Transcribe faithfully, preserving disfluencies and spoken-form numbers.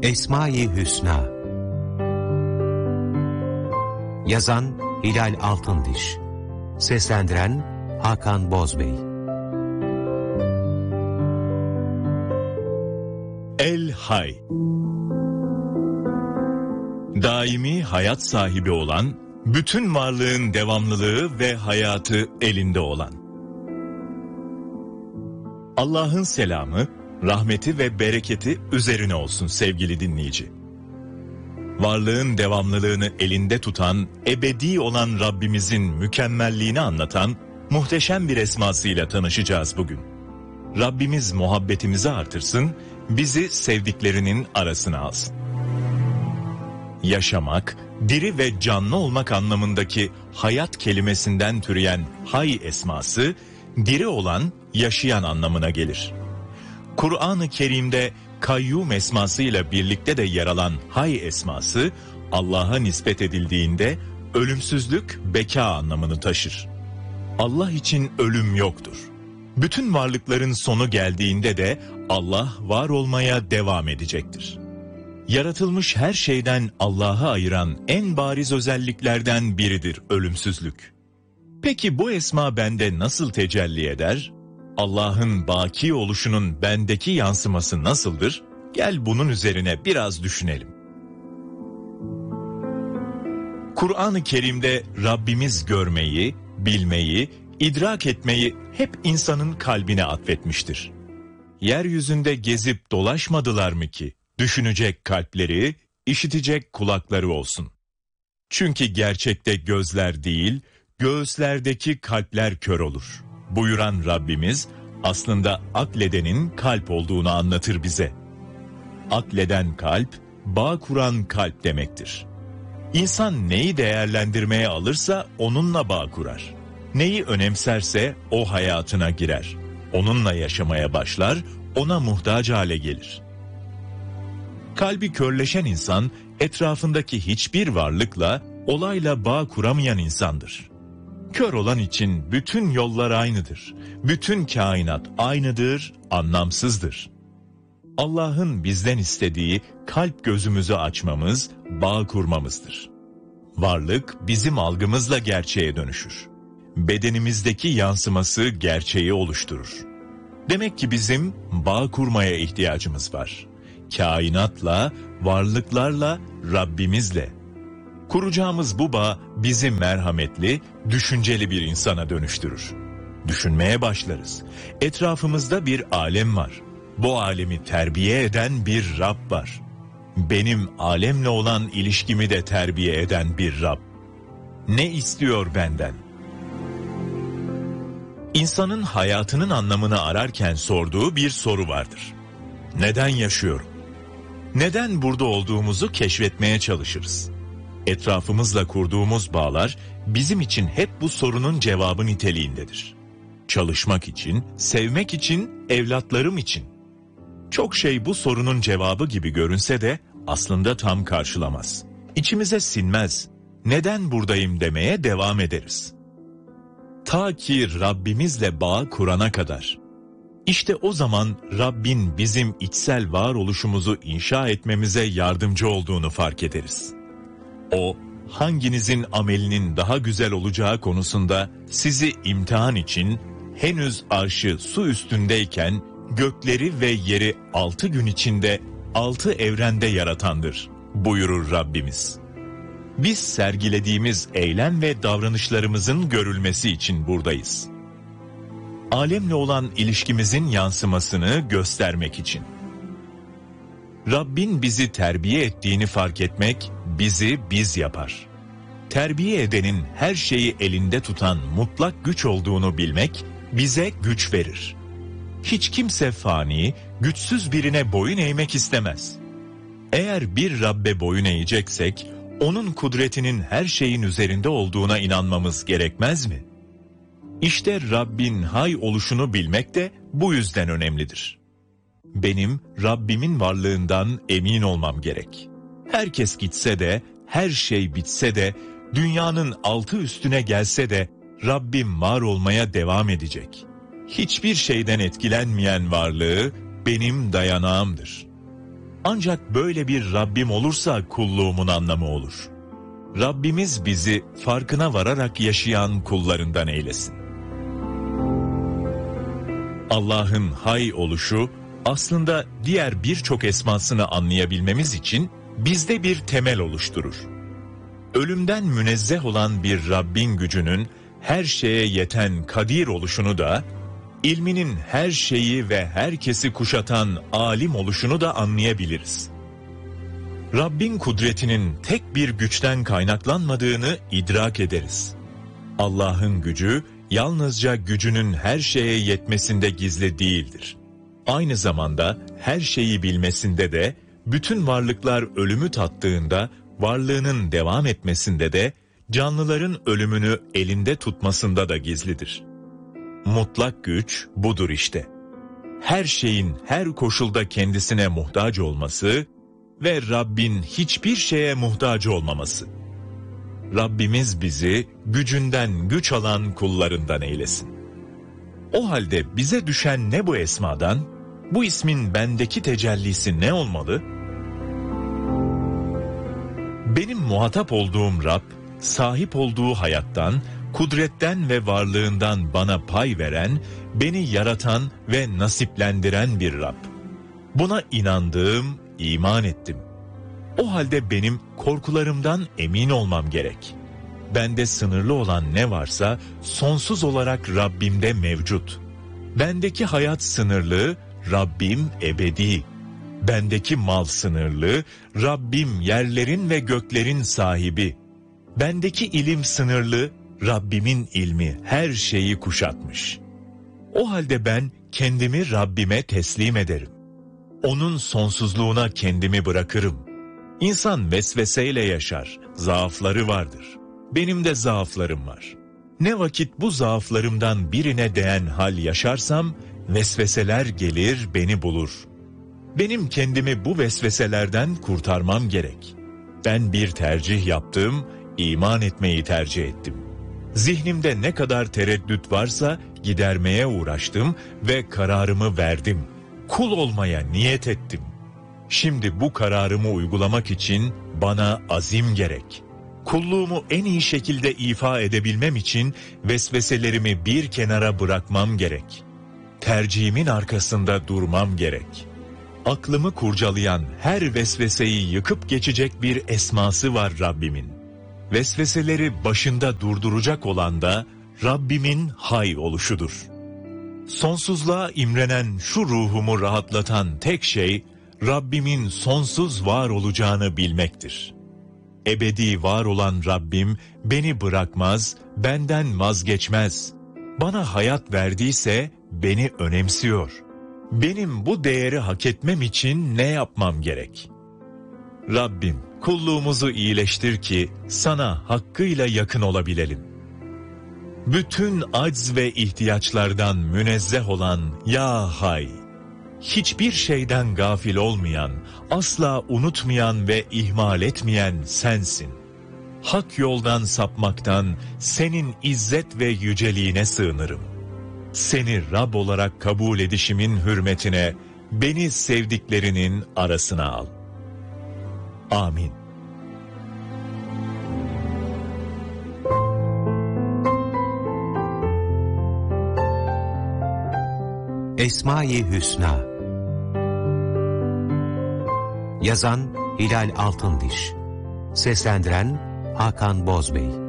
Esma-i Hüsna. Yazan Hilal Altındiş. Seslendiren Hakan Bozbey. El-Hay. Daimi hayat sahibi olan, bütün varlığın devamlılığı ve hayatı elinde olan. Allah'ın selamı, rahmeti ve bereketi üzerine olsun sevgili dinleyici. Varlığın devamlılığını elinde tutan, ebedi olan Rabbimizin mükemmelliğini anlatan muhteşem bir esmasıyla tanışacağız bugün. Rabbimiz muhabbetimizi artırsın, bizi sevdiklerinin arasına alsın. Yaşamak, diri ve canlı olmak anlamındaki hayat kelimesinden türeyen hay esması, diri olan, yaşayan anlamına gelir. Kur'an-ı Kerim'de kayyum esmasıyla birlikte de yer alan hay esması, Allah'a nispet edildiğinde ölümsüzlük, beka anlamını taşır. Allah için ölüm yoktur. Bütün varlıkların sonu geldiğinde de Allah var olmaya devam edecektir. Yaratılmış her şeyden Allah'ı ayıran en bariz özelliklerden biridir ölümsüzlük. Peki bu esma bende nasıl tecelli eder? Allah'ın baki oluşunun bendeki yansıması nasıldır? Gel bunun üzerine biraz düşünelim. Kur'an-ı Kerim'de Rabbimiz görmeyi, bilmeyi, idrak etmeyi hep insanın kalbine atfetmiştir. Yeryüzünde gezip dolaşmadılar mı ki düşünecek kalpleri, işitecek kulakları olsun? Çünkü gerçekte gözler değil, göğüslerdeki kalpler kör olur buyuran Rabbimiz aslında akledenin kalp olduğunu anlatır bize. Akleden kalp, bağ kuran kalp demektir. İnsan neyi değerlendirmeye alırsa onunla bağ kurar. Neyi önemserse o hayatına girer. Onunla yaşamaya başlar, ona muhtaç hale gelir. Kalbi körleşen insan etrafındaki hiçbir varlıkla, olayla bağ kuramayan insandır. Kör olan için bütün yollar aynıdır. Bütün kainat aynıdır, anlamsızdır. Allah'ın bizden istediği kalp gözümüzü açmamız, bağ kurmamızdır. Varlık bizim algımızla gerçeğe dönüşür. Bedenimizdeki yansıması gerçeği oluşturur. Demek ki bizim bağ kurmaya ihtiyacımız var. Kainatla, varlıklarla, Rabbimizle. Kuracağımız bu bağ bizi merhametli, düşünceli bir insana dönüştürür. Düşünmeye başlarız. Etrafımızda bir alem var. Bu alemi terbiye eden bir Rab var. Benim alemle olan ilişkimi de terbiye eden bir Rab. Ne istiyor benden? İnsanın hayatının anlamını ararken sorduğu bir soru vardır. Neden yaşıyorum? Neden burada olduğumuzu keşfetmeye çalışırız. Etrafımızla kurduğumuz bağlar bizim için hep bu sorunun cevabı niteliğindedir. Çalışmak için, sevmek için, evlatlarım için. Çok şey bu sorunun cevabı gibi görünse de aslında tam karşılamaz. İçimize sinmez. Neden buradayım demeye devam ederiz. Ta ki Rabbimizle bağ kurana kadar. İşte o zaman Rabbin bizim içsel varoluşumuzu inşa etmemize yardımcı olduğunu fark ederiz. O, hanginizin amelinin daha güzel olacağı konusunda sizi imtihan için henüz arşı su üstündeyken gökleri ve yeri altı gün içinde altı evrende yaratandır buyurur Rabbimiz. Biz sergilediğimiz eylem ve davranışlarımızın görülmesi için buradayız. Alemle olan ilişkimizin yansımasını göstermek için. Rabbin bizi terbiye ettiğini fark etmek bizi biz yapar. Terbiye edenin her şeyi elinde tutan mutlak güç olduğunu bilmek bize güç verir. Hiç kimse fani, güçsüz birine boyun eğmek istemez. Eğer bir Rabbe boyun eğeceksek, onun kudretinin her şeyin üzerinde olduğuna inanmamız gerekmez mi? İşte Rabbin hay oluşunu bilmek de bu yüzden önemlidir. Benim Rabbimin varlığından emin olmam gerek. Herkes gitse de, her şey bitse de, dünyanın altı üstüne gelse de Rabbim var olmaya devam edecek. Hiçbir şeyden etkilenmeyen varlığı benim dayanağımdır. Ancak böyle bir Rabbim olursa kulluğumun anlamı olur. Rabbimiz bizi farkına vararak yaşayan kullarından eylesin. Allah'ın hay oluşu aslında diğer birçok esmasını anlayabilmemiz için bizde bir temel oluşturur. Ölümden münezzeh olan bir Rabbin gücünün her şeye yeten kadir oluşunu da, ilminin her şeyi ve herkesi kuşatan alim oluşunu da anlayabiliriz. Rabbin kudretinin tek bir güçten kaynaklanmadığını idrak ederiz. Allah'ın gücü yalnızca gücünün her şeye yetmesinde gizli değildir. Aynı zamanda her şeyi bilmesinde de, bütün varlıklar ölümü tattığında varlığının devam etmesinde de, canlıların ölümünü elinde tutmasında da gizlidir. Mutlak güç budur işte. Her şeyin her koşulda kendisine muhtaç olması ve Rabbin hiçbir şeye muhtaç olmaması. Rabbimiz bizi gücünden güç alan kullarından eylesin. O halde bize düşen ne bu esmadan, bu ismin bendeki tecellisi ne olmalı? Benim muhatap olduğum Rab, sahip olduğu hayattan, kudretten ve varlığından bana pay veren, beni yaratan ve nasiplendiren bir Rab. Buna inandığım, iman ettim. O halde benim korkularımdan emin olmam gerek. Bende sınırlı olan ne varsa sonsuz olarak Rabbimde mevcut. Bendeki hayat sınırlı, Rabbim ebedi. Bendeki mal sınırlı, Rabbim yerlerin ve göklerin sahibi. Bendeki ilim sınırlı, Rabbimin ilmi her şeyi kuşatmış. O halde ben kendimi Rabbime teslim ederim. Onun sonsuzluğuna kendimi bırakırım. İnsan vesveseyle yaşar, zaafları vardır. Benim de zaaflarım var. Ne vakit bu zaaflarımdan birine değen hal yaşarsam, vesveseler gelir beni bulur. Benim kendimi bu vesveselerden kurtarmam gerek. Ben bir tercih yaptım, iman etmeyi tercih ettim. Zihnimde ne kadar tereddüt varsa gidermeye uğraştım ve kararımı verdim. Kul olmaya niyet ettim. Şimdi bu kararımı uygulamak için bana azim gerek. Kulluğumu en iyi şekilde ifa edebilmem için vesveselerimi bir kenara bırakmam gerek. Tercihimin arkasında durmam gerek. Aklımı kurcalayan her vesveseyi yıkıp geçecek bir esması var Rabbimin. Vesveseleri başında durduracak olan da Rabbimin hay oluşudur. Sonsuzluğa imrenen şu ruhumu rahatlatan tek şey, Rabbimin sonsuz var olacağını bilmektir. Ebedi var olan Rabbim beni bırakmaz, benden vazgeçmez. Bana hayat verdiyse beni önemsiyor. Benim bu değeri hak etmem için ne yapmam gerek? Rabbim, kulluğumuzu iyileştir ki sana hakkıyla yakın olabilelim. Bütün acz ve ihtiyaçlardan münezzeh olan Ya Hay, hiçbir şeyden gafil olmayan, asla unutmayan ve ihmal etmeyen sensin. Hak yoldan sapmaktan senin izzet ve yüceliğine sığınırım. Seni Rab olarak kabul edişimin hürmetine beni sevdiklerinin arasına al. Amin. Esma-i Hüsna. Yazan Hilal Altındiş. Seslendiren Hakan Bozbey.